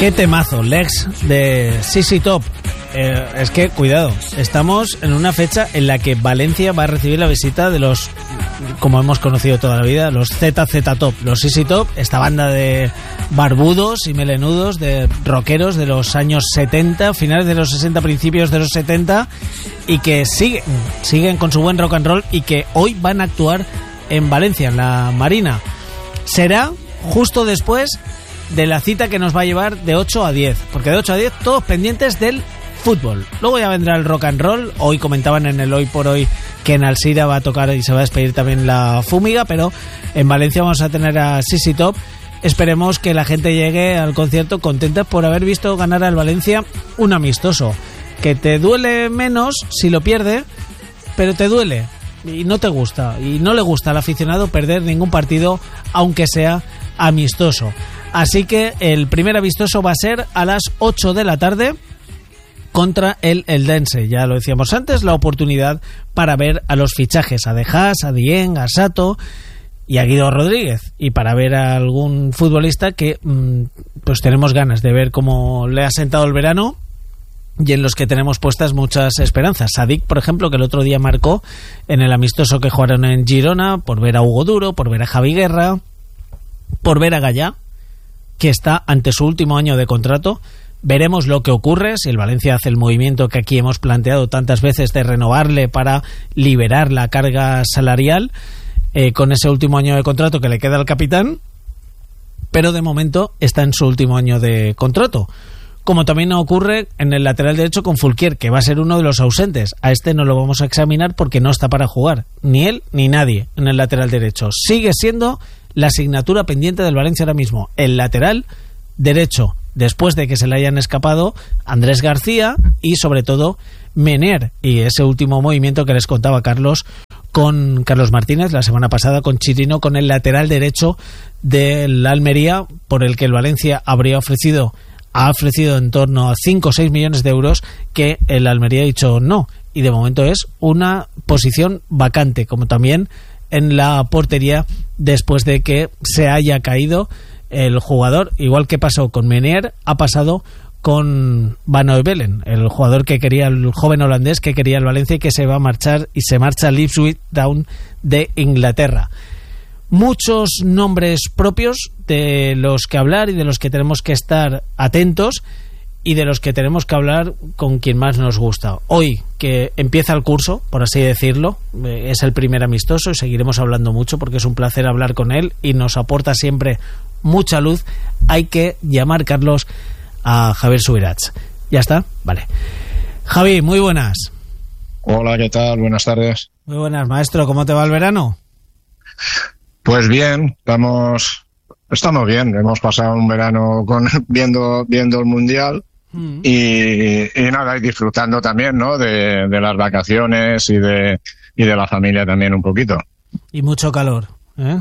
Qué temazo, Legs de ZZ Top. Es que, cuidado, estamos en una fecha en la que Valencia va a recibir la visita de los, como hemos conocido toda la vida, los ZZ Top. Los ZZ Top, esta banda de barbudos y melenudos, de rockeros de los años 70, finales de los 60, principios de los 70, y que siguen con su buen rock and roll, y que hoy van a actuar en Valencia, en la Marina. Será justo después de la cita que nos va a llevar de 8 a 10, porque de 8 a 10 todos pendientes del fútbol. Luego ya vendrá el rock and roll. Hoy comentaban en el Hoy por Hoy que en Alzira va a tocar y se va a despedir también la Fúmiga, pero en Valencia vamos a tener a ZZ Top. Esperemos que la gente llegue al concierto contenta por haber visto ganar al Valencia un amistoso, que te duele menos si lo pierde, pero te duele y no te gusta, y no le gusta al aficionado perder ningún partido, aunque sea amistoso. Así que el primer amistoso va a ser a las 8 de la tarde contra el Eldense. Ya lo decíamos antes, la oportunidad para ver a los fichajes, a De Haas, a Dieng, a Sato y a Guido Rodríguez, y para ver a algún futbolista que pues tenemos ganas de ver cómo le ha sentado el verano y en los que tenemos puestas muchas esperanzas. Sadik, por ejemplo, que el otro día marcó en el amistoso que jugaron en Girona, por ver a Hugo Duro, por ver a Javi Guerra, por ver a Gallá, que está ante su último año de contrato. Veremos lo que ocurre, si el Valencia hace el movimiento que aquí hemos planteado tantas veces de renovarle para liberar la carga salarial con ese último año de contrato que le queda al capitán, pero de momento está en su último año de contrato. Como también ocurre en el lateral derecho con Fulquier, que va a ser uno de los ausentes. A este no lo vamos a examinar porque no está para jugar, ni él ni nadie en el lateral derecho. Sigue siendo la asignatura pendiente del Valencia ahora mismo, el lateral derecho, después de que se le hayan escapado Andrés García y sobre todo Mener, y ese último movimiento que les contaba Carlos con Carlos Martínez la semana pasada con Chirino, con el lateral derecho del Almería, por el que el Valencia ha ofrecido en torno a 5 o 6 millones de euros, que el Almería ha dicho no, y de momento es una posición vacante, como también en la portería, después de que se haya caído el jugador, igual que pasó con Mener, ha pasado con Van Oebelen, el jugador que quería, el joven holandés que quería el Valencia y que se va a marchar, y se marcha al Ipswich Town de Inglaterra. Muchos nombres propios de los que hablar y de los que tenemos que estar atentos, y de los que tenemos que hablar con quien más nos gusta. Hoy, que empieza el curso, por así decirlo, es el primer amistoso y seguiremos hablando mucho porque es un placer hablar con él y nos aporta siempre mucha luz. Hay que llamar, Carlos, a Javier Subirats. ¿Ya está? Vale. Javi, muy buenas. Hola, ¿qué tal? Buenas tardes. Muy buenas, maestro. ¿Cómo te va el verano? Pues bien, estamos bien. Hemos pasado un verano viendo el Mundial y nada, y disfrutando también, ¿no? de las vacaciones y de la familia también un poquito. Y mucho calor, ¿eh?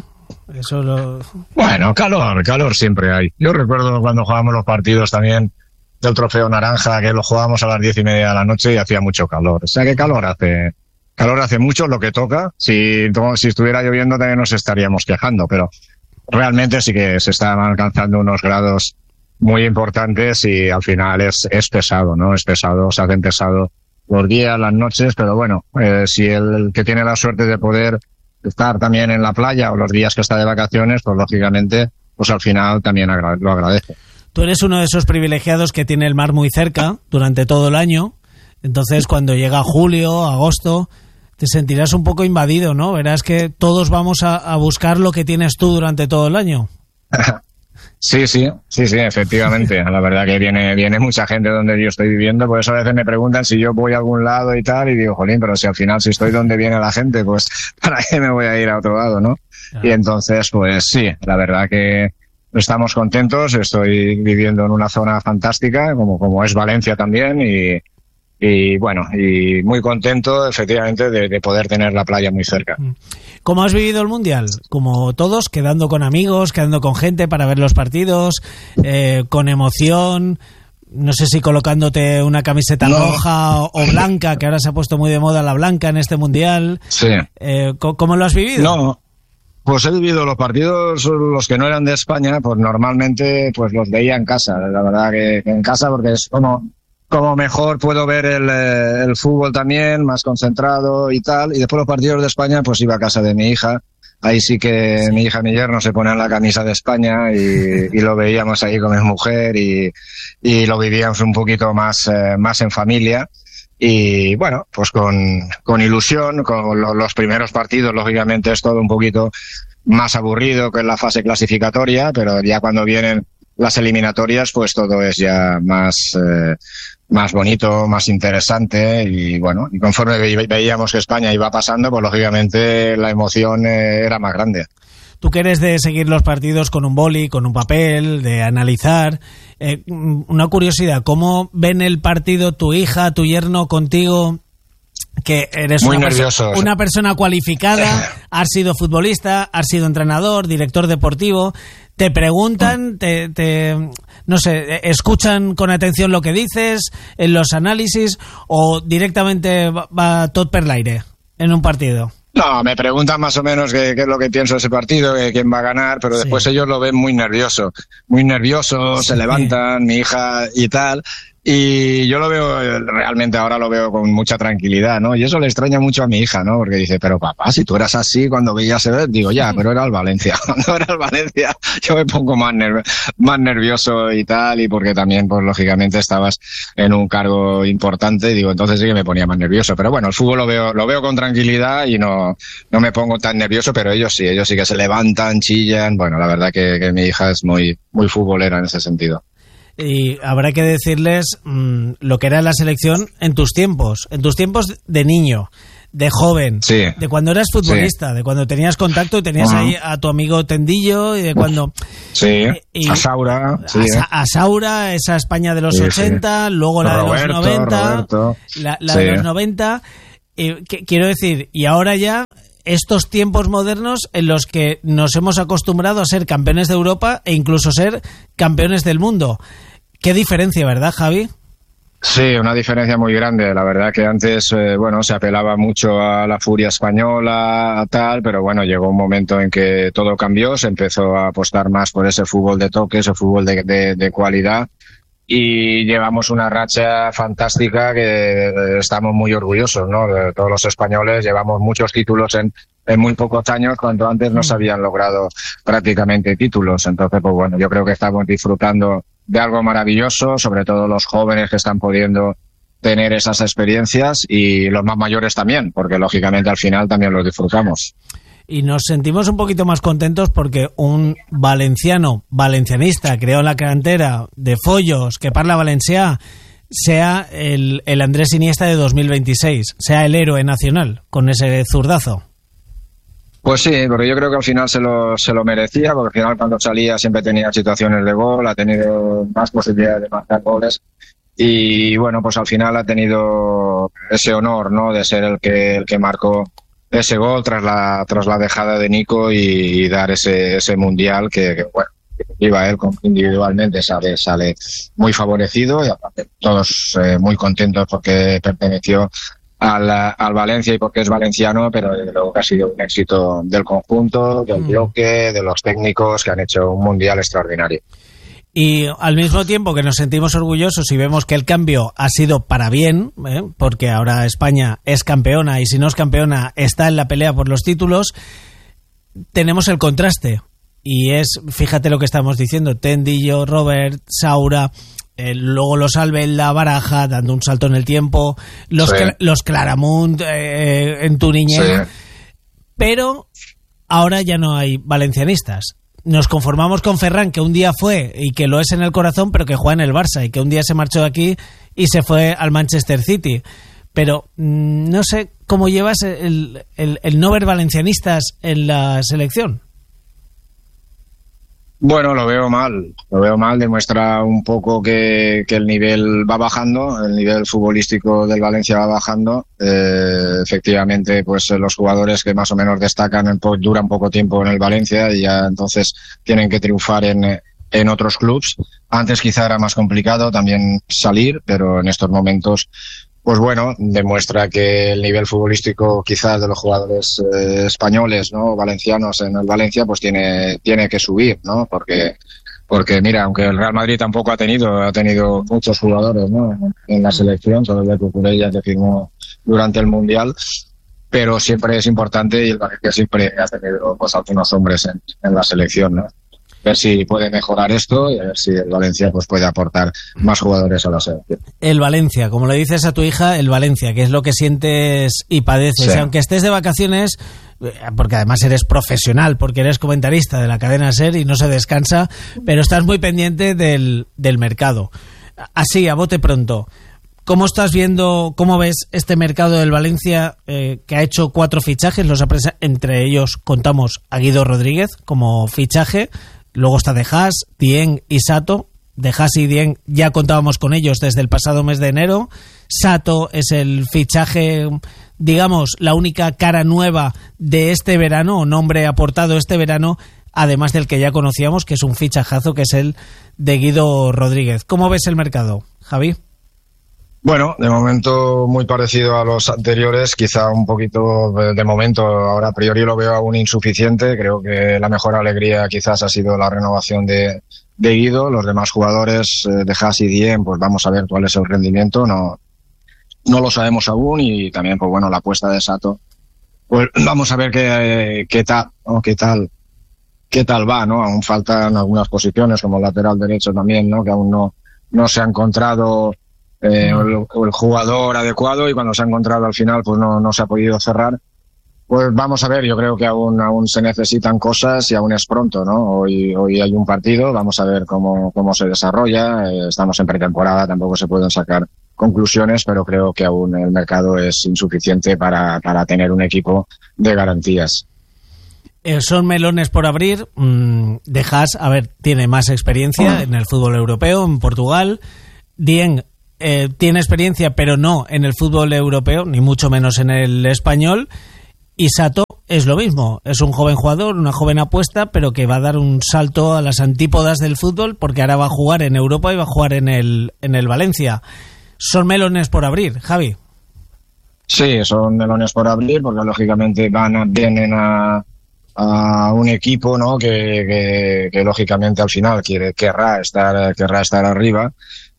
Bueno, calor siempre hay. Yo recuerdo cuando jugábamos los partidos también del Trofeo Naranja, que lo jugábamos a las 10:30 de la noche y hacía mucho calor. O sea que calor hace mucho, lo que toca. Si estuviera lloviendo también nos estaríamos quejando, pero realmente sí que se están alcanzando unos grados muy importantes y al final es pesado, ¿no? Es pesado, se hacen pesado los días, las noches, pero bueno, si el que tiene la suerte de poder estar también en la playa o los días que está de vacaciones, pues lógicamente, pues al final también lo agradece. Tú eres uno de esos privilegiados que tiene el mar muy cerca durante todo el año, entonces cuando llega julio, agosto, te sentirás un poco invadido, ¿no? Verás que todos vamos a buscar lo que tienes tú durante todo el año. Sí, efectivamente. La verdad que viene mucha gente donde yo estoy viviendo, por eso a veces me preguntan si yo voy a algún lado y tal, y digo, jolín, pero si al final si estoy donde viene la gente, pues ¿para qué me voy a ir a otro lado, no? Claro. Y entonces, pues sí, la verdad que estamos contentos, estoy viviendo en una zona fantástica, como es Valencia también, y bueno, y muy contento efectivamente de poder tener la playa muy cerca. ¿Cómo has vivido el Mundial? Como todos, quedando con amigos, quedando con gente para ver los partidos, con emoción, no sé si colocándote una camiseta roja o blanca, que ahora se ha puesto muy de moda la blanca en este Mundial. Sí. ¿Cómo lo has vivido? Pues he vivido los partidos, los que no eran de España, pues normalmente pues los veía en casa. La verdad que en casa, porque es como mejor puedo ver el fútbol también, más concentrado y tal. Y después los partidos de España, pues iba a casa de mi hija. Ahí sí que mi hija, mi yerno, se ponían la camisa de España y lo veíamos ahí con mi mujer y lo vivíamos un poquito más en familia. Y bueno, pues con ilusión, con los primeros partidos, lógicamente es todo un poquito más aburrido que en la fase clasificatoria, pero ya cuando vienen las eliminatorias, pues todo es ya más bonito, más interesante y bueno, y conforme veíamos que España iba pasando, pues lógicamente la emoción era más grande. Tú que eres de seguir los partidos con un boli, con un papel, de analizar, una curiosidad, ¿cómo ven el partido tu hija, tu yerno contigo? Que eres una persona cualificada, has sido futbolista, has sido entrenador, director deportivo, te preguntan, no sé, escuchan con atención lo que dices en los análisis o directamente va tot per l'aire en un partido. No, me preguntan más o menos qué es lo que pienso de ese partido, quién va a ganar, pero después ellos lo ven muy nervioso, se levantan, mi hija y tal. Y yo lo veo, realmente ahora lo veo con mucha tranquilidad, ¿no? Y eso le extraña mucho a mi hija, ¿no? Porque dice, pero papá, si tú eras así cuando veías digo, ya, pero era el Valencia. Cuando era el Valencia yo me pongo más nervioso y tal, y porque también, pues lógicamente estabas en un cargo importante, y digo, entonces sí que me ponía más nervioso. Pero bueno, el fútbol lo veo con tranquilidad y no me pongo tan nervioso, pero ellos sí que se levantan, chillan. Bueno, la verdad que mi hija es muy futbolera en ese sentido. Y habrá que decirles lo que era la selección en tus tiempos de niño, de joven, de cuando eras futbolista, de cuando tenías contacto y tenías ahí a tu amigo Tendillo y de cuando... a Saura. A Saura, esa España de los 80, luego la de los 90, la de los 90. Quiero decir, y ahora ya... estos tiempos modernos en los que nos hemos acostumbrado a ser campeones de Europa e incluso ser campeones del mundo. Qué diferencia, ¿verdad, Javi? Sí, una diferencia muy grande. La verdad que antes, se apelaba mucho a la furia española, tal, pero bueno, llegó un momento en que todo cambió, se empezó a apostar más por ese fútbol de toque, ese fútbol de cualidad. Y llevamos una racha fantástica que estamos muy orgullosos, ¿no? De todos los españoles llevamos muchos títulos en muy pocos años, cuando antes no se habían logrado prácticamente títulos. Entonces, pues bueno, yo creo que estamos disfrutando de algo maravilloso, sobre todo los jóvenes que están pudiendo tener esas experiencias y los más mayores también, porque lógicamente al final también los disfrutamos. Y nos sentimos un poquito más contentos porque un valencianista creado en la cantera de Follos, que parla valencià, sea el Andrés Iniesta de 2026, sea el héroe nacional con ese zurdazo. Pues sí, porque yo creo que al final se lo merecía, porque al final cuando salía siempre tenía situaciones de gol, ha tenido más posibilidades de marcar goles y bueno, pues al final ha tenido ese honor, ¿no?, de ser el que marcó ese gol tras la dejada de Nico y dar ese mundial que bueno, iba él individualmente sale muy favorecido y aparte todos muy contentos porque perteneció al Valencia y porque es valenciano, pero luego que ha sido un éxito del conjunto, del bloque, de los técnicos que han hecho un mundial extraordinario. Y al mismo tiempo que nos sentimos orgullosos y vemos que el cambio ha sido para bien, porque ahora España es campeona y si no es campeona está en la pelea por los títulos, tenemos el contraste. Y es, fíjate lo que estamos diciendo, Tendillo, Robert, Saura, luego los Albelda, Baraja, dando un salto en el tiempo, los Claramunt en tu niñez. Pero ahora ya no hay valencianistas. Nos conformamos con Ferran, que un día fue y que lo es en el corazón, pero que juega en el Barça y que un día se marchó de aquí y se fue al Manchester City. Pero no sé cómo llevas el no ver valencianistas en la selección. Bueno, lo veo mal, demuestra un poco que el nivel va bajando, el nivel futbolístico del Valencia va bajando. Efectivamente, pues los jugadores que más o menos destacan duran poco tiempo en el Valencia y ya entonces tienen que triunfar en otros clubs. Antes quizá era más complicado también salir, pero en estos momentos pues bueno, demuestra que el nivel futbolístico quizás de los jugadores españoles, ¿no? Valencianos en el Valencia, pues tiene que subir, ¿no? Porque mira, aunque el Real Madrid tampoco ha tenido muchos jugadores, ¿no? En la selección, solo el de Cucurella que firmó durante el Mundial, pero siempre es importante, y el Valencia siempre ha tenido pues algunos hombres en la selección, ¿no? Ver si puede mejorar esto y a ver si el Valencia pues puede aportar más jugadores a la selección. El Valencia, como le dices a tu hija, el Valencia, que es lo que sientes y padeces. Sí. Aunque estés de vacaciones, porque además eres profesional, porque eres comentarista de la cadena SER y no se descansa, pero estás muy pendiente del mercado. Así, a bote pronto, ¿cómo estás viendo, cómo ves este mercado del Valencia, que ha hecho 4 fichajes? Entre ellos contamos a Guido Rodríguez como fichaje. Luego está De Haas, Dieng y Sato. De Haas y Dieng ya contábamos con ellos desde el pasado mes de enero. Sato es el fichaje, digamos, la única cara nueva de este verano, o nombre aportado este verano, además del que ya conocíamos, que es un fichajazo, que es el de Guido Rodríguez. ¿Cómo ves el mercado, Javi? Bueno, de momento muy parecido a los anteriores, quizá un poquito de momento, ahora a priori lo veo aún insuficiente. Creo que la mejor alegría quizás ha sido la renovación de Guido. Los demás jugadores, De Haas y Dieng, pues vamos a ver cuál es el rendimiento, no lo sabemos aún, y también pues bueno, la apuesta de Sato, pues vamos a ver qué tal, ¿no? qué tal va, ¿no? Aún faltan algunas posiciones como lateral derecho también, ¿no? Que aún no se ha encontrado el jugador adecuado, y cuando se ha encontrado al final pues no se ha podido cerrar. Pues vamos a ver, yo creo que aún se necesitan cosas y aún es pronto, ¿no? Hoy hay un partido, vamos a ver cómo se desarrolla. Estamos en pretemporada, tampoco se pueden sacar conclusiones, pero creo que aún el mercado es insuficiente para tener un equipo de garantías. Son melones por abrir. De Haas, a ver, tiene más experiencia en el fútbol europeo, en Portugal. Dieng tiene experiencia, pero no en el fútbol europeo, ni mucho menos en el español. Y Sato es lo mismo, es un joven jugador, una joven apuesta, pero que va a dar un salto a las antípodas del fútbol, porque ahora va a jugar en Europa y va a jugar en el Valencia. Son melones por abrir, Javi. Sí, son melones por abrir, porque lógicamente vienen a un equipo, ¿no? que lógicamente al final querrá estar arriba.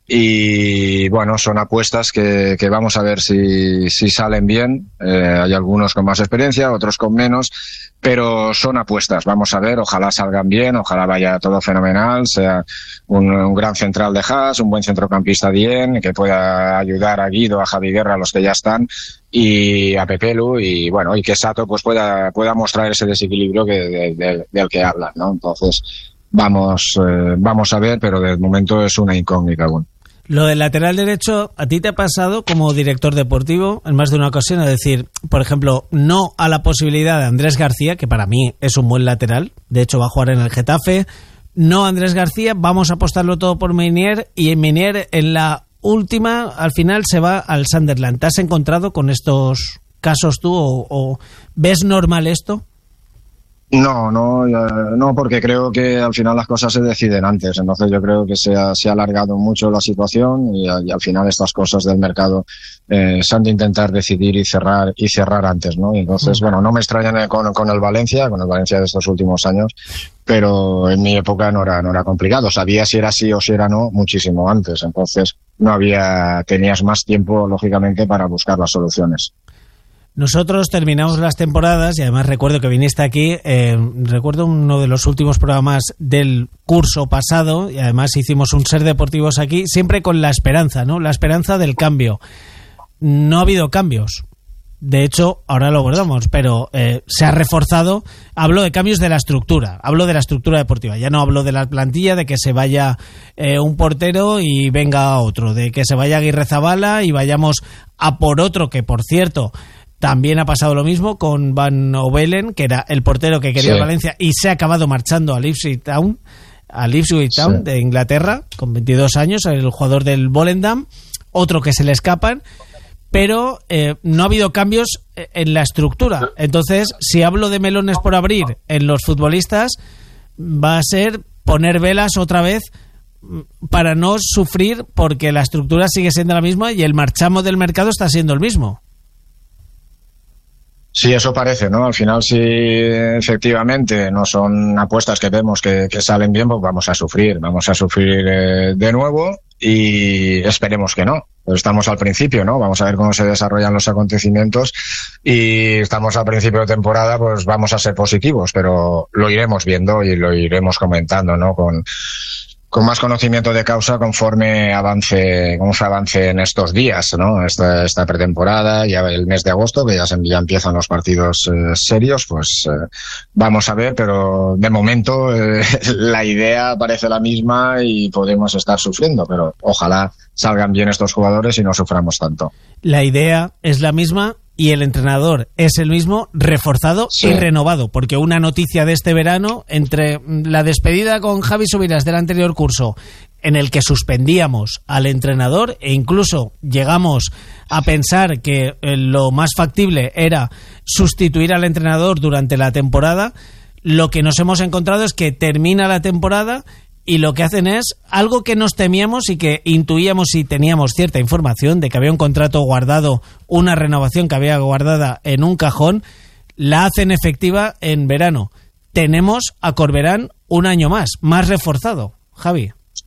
Y bueno, son apuestas que vamos a ver si salen bien. Hay algunos con más experiencia, otros con menos, pero son apuestas. Vamos a ver, ojalá salgan bien, ojalá vaya todo fenomenal, sea un gran central de Haas, un buen centrocampista Dieng, que pueda ayudar a Guido, a Javi Guerra, a los que ya están, y a Pepelu, y bueno, y que Sato pues pueda mostrar ese desequilibrio del que hablan, ¿no? Entonces vamos a ver, pero de momento es una incógnita aún. Lo del lateral derecho, ¿a ti te ha pasado como director deportivo en más de una ocasión a decir, por ejemplo, no a la posibilidad de Andrés García, que para mí es un buen lateral, de hecho va a jugar en el Getafe, no Andrés García, vamos a apostarlo todo por Meunier, y Meunier en la última, al final se va al Sunderland? ¿Te has encontrado con estos casos tú o ves normal esto? No, porque creo que al final las cosas se deciden antes. Entonces yo creo que se ha alargado mucho la situación, y al final estas cosas del mercado se han de intentar decidir y cerrar antes, ¿no? Y entonces, bueno, no me extrañan con el Valencia de estos últimos años, pero en mi época no era complicado. Sabía si era sí o si era no muchísimo antes. Entonces tenías más tiempo, lógicamente, para buscar las soluciones. Nosotros terminamos las temporadas, y además recuerdo que viniste aquí, recuerdo uno de los últimos programas del curso pasado, y además hicimos un Ser Deportivos aquí, siempre con la esperanza, ¿no? La esperanza del cambio. No ha habido cambios. De hecho, ahora lo abordamos, pero se ha reforzado. Hablo de cambios de la estructura, hablo de la estructura deportiva. Ya no hablo de la plantilla, de que se vaya un portero y venga otro, de que se vaya Aguirrezabala y vayamos a por otro, que por cierto también ha pasado lo mismo con Van Ovelen, que era el portero que quería Valencia y se ha acabado marchando al Ipswich Town de Inglaterra, con 22 años, el jugador del Volendam, otro que se le escapan, pero no ha habido cambios en la estructura. Entonces, si hablo de melones por abrir en los futbolistas, va a ser poner velas otra vez para no sufrir, porque la estructura sigue siendo la misma y el marchamo del mercado está siendo el mismo. Sí, eso parece, ¿no? Al final, si efectivamente no son apuestas que vemos que salen bien, pues vamos a sufrir de nuevo y esperemos que no. Pues estamos al principio, ¿no? Vamos a ver cómo se desarrollan los acontecimientos y estamos al principio de temporada, pues vamos a ser positivos, pero lo iremos viendo y lo iremos comentando, ¿no? Con más conocimiento de causa conforme se avance en estos días, ¿no? Esta pretemporada, ya el mes de agosto, que ya empiezan los partidos serios, pues vamos a ver, pero de momento la idea parece la misma y podemos estar sufriendo, pero ojalá salgan bien estos jugadores y no suframos tanto. La idea es la misma y el entrenador es el mismo, reforzado y renovado, porque una noticia de este verano, entre la despedida con Javi Subirats del anterior curso, en el que suspendíamos al entrenador e incluso llegamos a pensar que lo más factible era sustituir al entrenador durante la temporada, lo que nos hemos encontrado es que termina la temporada y lo que hacen es algo que nos temíamos y que intuíamos y teníamos cierta información de que había un contrato guardado, una renovación que había guardada en un cajón, la hacen efectiva en verano. Tenemos a Corberán un año más reforzado. Javi.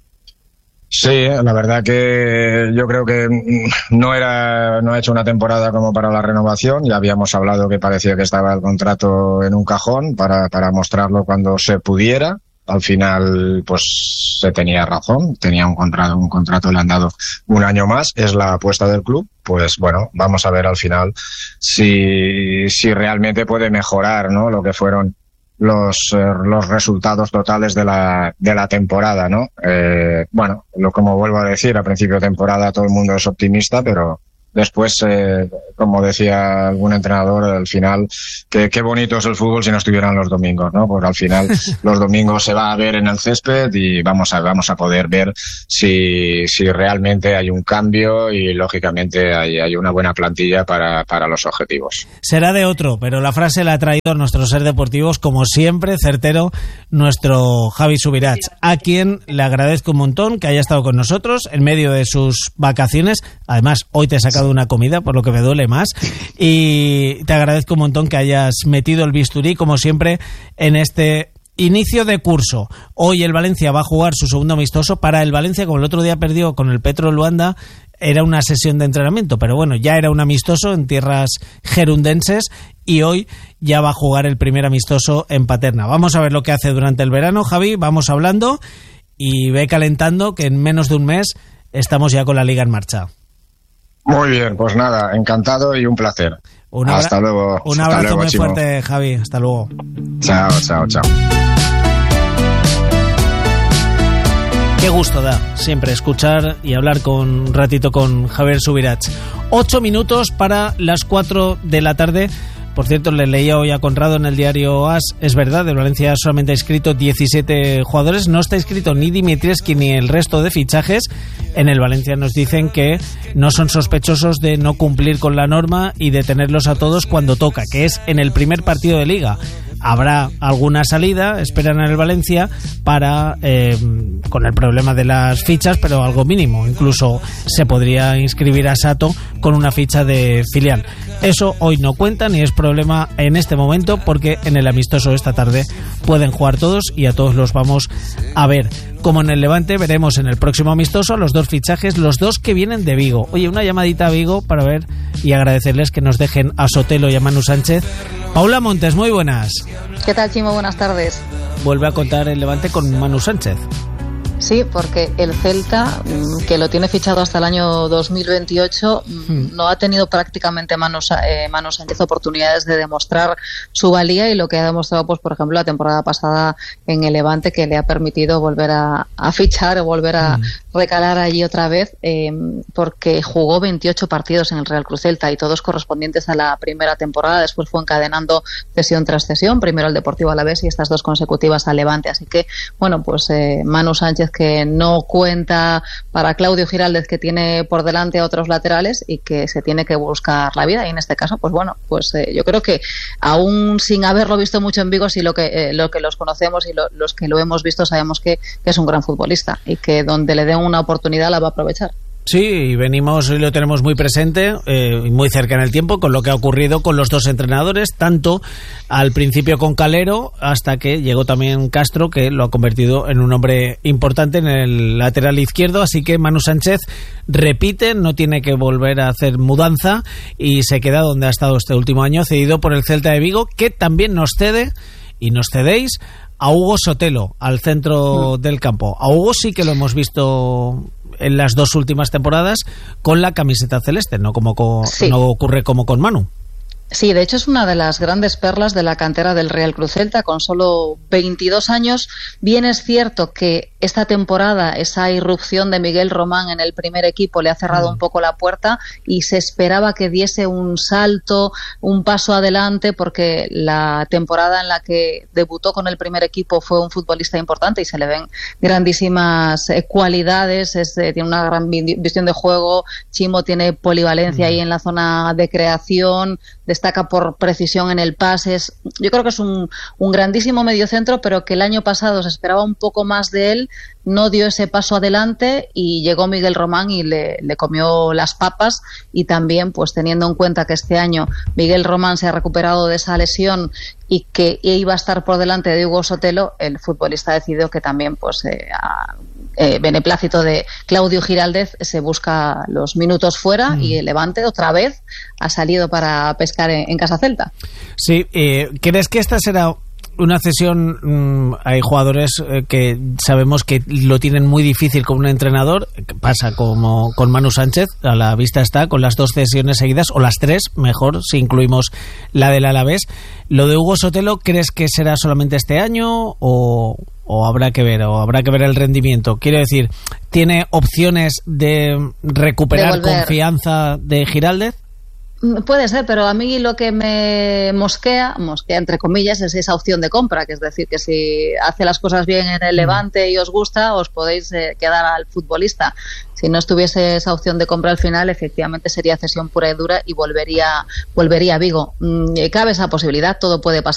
Sí, la verdad que yo creo que no ha hecho una temporada como para la renovación. Ya habíamos hablado que parecía que estaba el contrato en un cajón para mostrarlo cuando se pudiera. Al final, pues se tenía razón, tenía un contrato le han dado un año más, es la apuesta del club. Pues bueno, vamos a ver al final si realmente puede mejorar, ¿no? Lo que fueron los resultados totales de la temporada, ¿no? Bueno, como vuelvo a decir, a principio de temporada todo el mundo es optimista, pero después, como decía algún entrenador, al final, qué bonito es el fútbol si no estuvieran los domingos, ¿no? Porque al final los domingos se va a ver en el césped y vamos a poder ver si realmente hay un cambio y lógicamente hay una buena plantilla para los objetivos. Será de otro, pero la frase la ha traído nuestro ser deportivos, como siempre, certero, nuestro Javi Subirats, a quien le agradezco un montón que haya estado con nosotros en medio de sus vacaciones. Además, hoy te he sacado una comida, por lo que me duele más, y te agradezco un montón que hayas metido el bisturí, como siempre, en este inicio de curso. Hoy el Valencia va a jugar su segundo amistoso. Para el Valencia, como el otro día perdió con el Petro Luanda, era una sesión de entrenamiento, pero bueno, ya era un amistoso en tierras gerundenses y hoy ya va a jugar el primer amistoso en Paterna. Vamos a ver lo que hace durante el verano, Javi, vamos hablando y ve calentando, que en menos de un mes estamos ya con la Liga en marcha. Muy bien, pues nada, encantado y un placer. Hasta luego. Un abrazo muy fuerte, Javi. Hasta luego. Chao. Qué gusto da siempre escuchar y hablar un ratito con Javier Subirats. 8 minutos para las 4 de la tarde. Por cierto, le leía hoy a Conrado en el diario AS, es verdad, el Valencia solamente ha inscrito 17 jugadores, no está inscrito ni Dimitrievski ni el resto de fichajes. En el Valencia nos dicen que no son sospechosos de no cumplir con la norma y de tenerlos a todos cuando toca, que es en el primer partido de Liga. Habrá alguna salida, esperan en el Valencia, para con el problema de las fichas, pero algo mínimo. Incluso se podría inscribir a Sato con una ficha de filial. Eso hoy no cuenta ni es problema en este momento, porque en el amistoso esta tarde pueden jugar todos y a todos los vamos a ver. Como en el Levante, veremos en el próximo amistoso los 2 fichajes, los 2 que vienen de Vigo. Oye, una llamadita a Vigo para ver y agradecerles que nos dejen a Sotelo y a Manu Sánchez. Paula Montes, muy buenas. ¿Qué tal, Chimo? Buenas tardes. Vuelve a contar el Levante con Manu Sánchez. Sí, porque el Celta, que lo tiene fichado hasta el año 2028, no ha tenido prácticamente Manu Sánchez oportunidades de demostrar su valía, y lo que ha demostrado, pues por ejemplo, la temporada pasada en el Levante, que le ha permitido volver a fichar o volver a recalar allí otra vez, porque jugó 28 partidos en el Real Cruz Celta y todos correspondientes a la primera temporada. Después fue encadenando cesión tras cesión, primero al Deportivo Alavés y estas 2 consecutivas al Levante. Así que, bueno, pues Manu Sánchez Sánchez que no cuenta para Claudio Giraldez, que tiene por delante a otros laterales y que se tiene que buscar la vida. Y en este caso, pues bueno, pues yo creo que aún sin haberlo visto mucho en Vigo, sí lo que los conocemos y los que lo hemos visto sabemos que es un gran futbolista y que donde le den una oportunidad la va a aprovechar. Sí, y venimos y lo tenemos muy presente, muy cerca en el tiempo, con lo que ha ocurrido con los dos entrenadores, tanto al principio con Calero, hasta que llegó también Castro, que lo ha convertido en un hombre importante en el lateral izquierdo. Así que Manu Sánchez repite, no tiene que volver a hacer mudanza y se queda donde ha estado este último año, cedido por el Celta de Vigo, que también nos cede, y nos cedéis, a Hugo Sotelo, al centro del campo. A Hugo sí que lo hemos visto en las dos últimas temporadas con la camiseta celeste, no ocurre como con Manu. Sí, de hecho es una de las grandes perlas de la cantera del Real Cruz Celta, con solo 22 años. Bien es cierto que esta temporada esa irrupción de Miguel Román en el primer equipo le ha cerrado un poco la puerta y se esperaba que diese un salto, un paso adelante, porque la temporada en la que debutó con el primer equipo fue un futbolista importante y se le ven grandísimas cualidades, tiene una gran visión de juego. Chimo tiene polivalencia ahí en la zona de creación, destaca por precisión en el pase. Yo creo que es un grandísimo mediocentro, pero que el año pasado se esperaba un poco más de él, no dio ese paso adelante y llegó Miguel Román y le comió las papas. Y también, pues teniendo en cuenta que este año Miguel Román se ha recuperado de esa lesión y que iba a estar por delante de Hugo Sotelo, el futbolista ha decidido que también, pues beneplácito de Claudio Giraldez, se busca los minutos fuera y el Levante otra vez ha salido para pescar en casa Celta. Sí, ¿crees que esta será una cesión? Hay jugadores que sabemos que lo tienen muy difícil con un entrenador, pasa como con Manu Sánchez, a la vista está, con las dos cesiones seguidas, o las tres, mejor, si incluimos la del Alavés. Lo de Hugo Sotelo, ¿crees que será solamente este año o habrá que ver el rendimiento? Quiero decir, ¿tiene opciones de recuperar confianza de Giraldez? Puede ser, pero a mí lo que me mosquea entre comillas, es esa opción de compra, que es decir, que si hace las cosas bien en el Levante y os gusta, os podéis quedar al futbolista. Si no estuviese esa opción de compra al final, efectivamente sería cesión pura y dura y volvería a Vigo. Cabe esa posibilidad, todo puede pasar.